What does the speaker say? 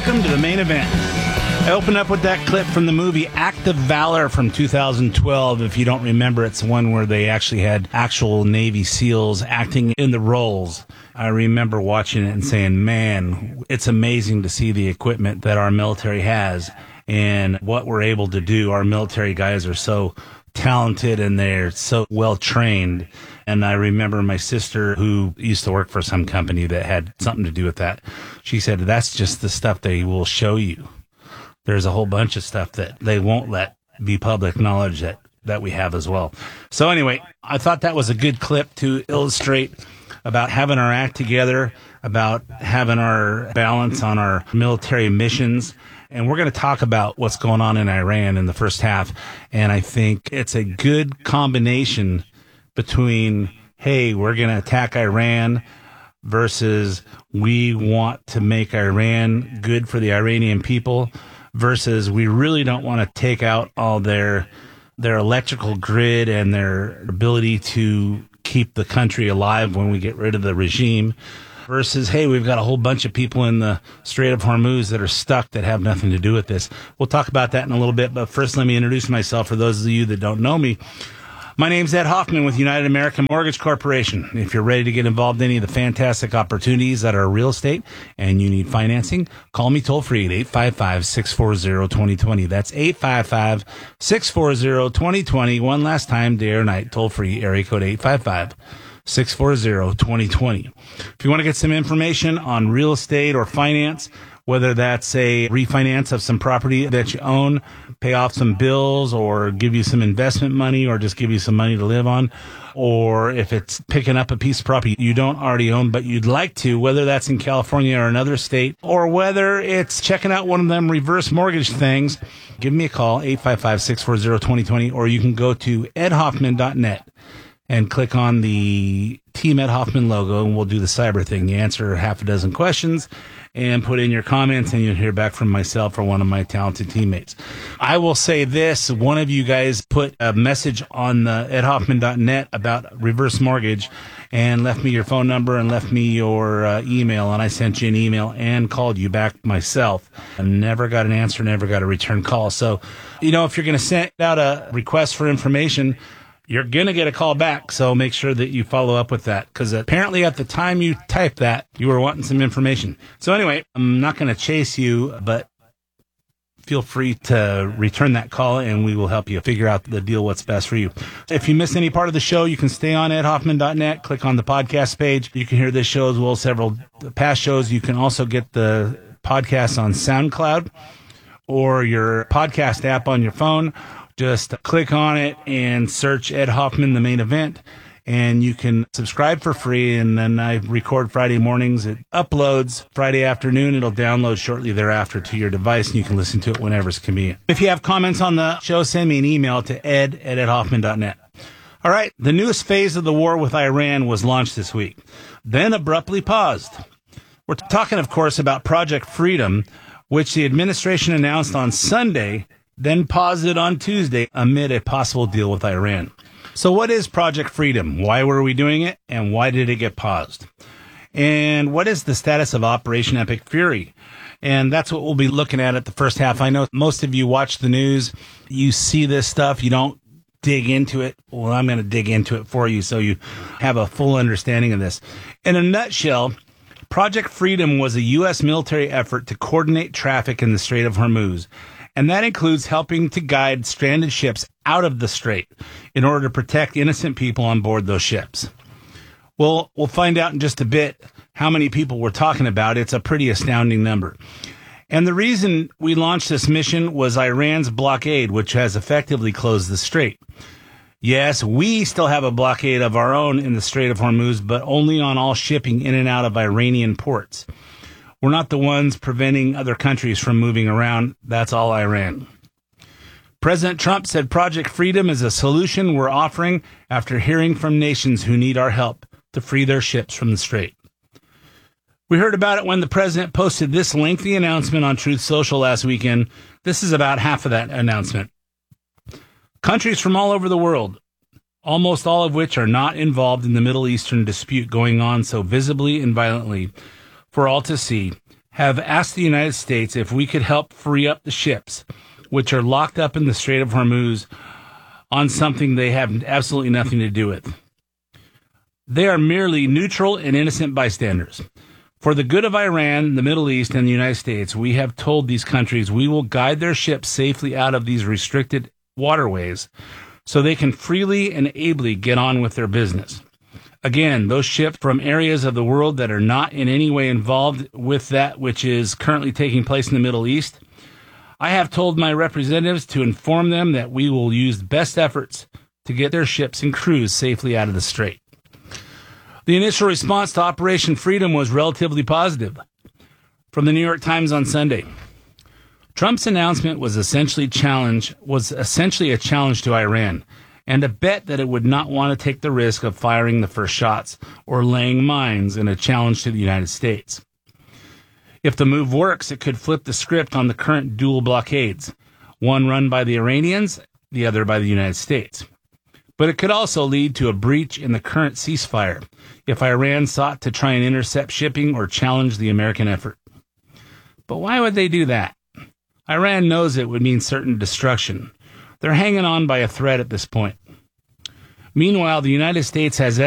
welcome to the main event. I opened up with that clip from the movie Act of Valor from 2012. If you don't remember, it's the one where they actually had actual Navy SEALs acting in the roles. I remember watching it and saying, man, it's amazing to see the equipment that our military has and what we're able to do. Our military guys are so talented and they're so well trained. And I remember my sister, who used to work for some company that had something to do with that, she said, that's just the stuff they will show you. There's a whole bunch of stuff that they won't let be public knowledge that we have as well. So anyway, I thought that was a good clip to illustrate about having our act together, about having our balance on our military missions. And we're going to talk about what's going on in Iran in the first half. And I think it's a good combination between, hey, we're going to attack Iran versus we want to make Iran good for the Iranian people versus we really don't want to take out all their electrical grid and their ability to keep the country alive when we get rid of the regime versus, hey, we've got a whole bunch of people in the Strait of Hormuz that are stuck that have nothing to do with this. We'll talk about that in a little bit, but first let me introduce myself for those of you that don't know me. My name's Ed Hoffman with United American Mortgage Corporation. If you're ready to get involved in any of the fantastic opportunities that are real estate and you need financing, call me toll free at 855-640-2020. That's 855-640-2020. One last time, day or night, toll free, area code 855-640-2020. If you want to get some information on real estate or finance, whether that's a refinance of some property that you own, pay off some bills, or give you some investment money, or just give you some money to live on, or if it's picking up a piece of property you don't already own but you'd like to, whether that's in California or another state, or whether it's checking out one of them reverse mortgage things, give me a call, 855-640-2020, or you can go to edhoffman.net and click on the Team Ed Hoffman logo, and we'll do the cyber thing. You answer half a dozen questions and put in your comments, and you'll hear back from myself or one of my talented teammates. I will say this. One of you guys put a message on the edhoffman.net about reverse mortgage and left me your phone number and left me your email, and I sent you an email and called you back myself. I never got an answer, never got a return call. So, if you're going to send out a request for information, you're going to get a call back, so make sure that you follow up with that, because apparently at the time you typed that, you were wanting some information. So anyway, I'm not going to chase you, but feel free to return that call, and we will help you figure out the deal, what's best for you. If you miss any part of the show, you can stay on edhoffman.net, click on the podcast page. You can hear this show as well as several past shows. You can also get the podcast on SoundCloud or your podcast app on your phone. Just click on it and search Ed Hoffman, the main event, and you can subscribe for free. And then I record Friday mornings. It uploads Friday afternoon. It'll download shortly thereafter to your device, and you can listen to it whenever it's convenient. If you have comments on the show, send me an email to ed@edhoffman.net. All right, the newest phase of the war with Iran was launched this week, then abruptly paused. We're talking, of course, about Project Freedom, which the administration announced on Sunday, then paused it on Tuesday amid a possible deal with Iran. So what is Project Freedom? Why were we doing it? And why did it get paused? And what is the status of Operation Epic Fury? And that's what we'll be looking at the first half. I know most of you watch the news. You see this stuff. You don't dig into it. Well, I'm going to dig into it for you so you have a full understanding of this. In a nutshell, Project Freedom was a U.S. military effort to coordinate traffic in the Strait of Hormuz. And that includes helping to guide stranded ships out of the strait in order to protect innocent people on board those ships. Well, we'll find out in just a bit how many people we're talking about. It's a pretty astounding number. And the reason we launched this mission was Iran's blockade, which has effectively closed the strait. Yes, we still have a blockade of our own in the Strait of Hormuz, but only on all shipping in and out of Iranian ports. We're not the ones preventing other countries from moving around. That's all Iran. President Trump said Project Freedom is a solution we're offering after hearing from nations who need our help to free their ships from the strait. We heard about it when the president posted this lengthy announcement on Truth Social last weekend. This is about half of that announcement. Countries from all over the world, almost all of which are not involved in the Middle Eastern dispute going on so visibly and violently for all to see, have asked the United States if we could help free up the ships, which are locked up in the Strait of Hormuz, on something they have absolutely nothing to do with. They are merely neutral and innocent bystanders. For the good of Iran, the Middle East, and the United States, we have told these countries we will guide their ships safely out of these restricted waterways so they can freely and ably get on with their business. Again, those ships from areas of the world that are not in any way involved with that which is currently taking place in the Middle East, I have told my representatives to inform them that we will use best efforts to get their ships and crews safely out of the strait. The initial response to Operation Freedom was relatively positive. From the New York Times on Sunday, Trump's announcement was essentially a challenge to Iran, and a bet that it would not want to take the risk of firing the first shots or laying mines in a challenge to the United States. If the move works, it could flip the script on the current dual blockades, one run by the Iranians, the other by the United States. But it could also lead to a breach in the current ceasefire if Iran sought to try and intercept shipping or challenge the American effort. But why would they do that? Iran knows it would mean certain destruction. They're hanging on by a thread at this point. Meanwhile, the United States has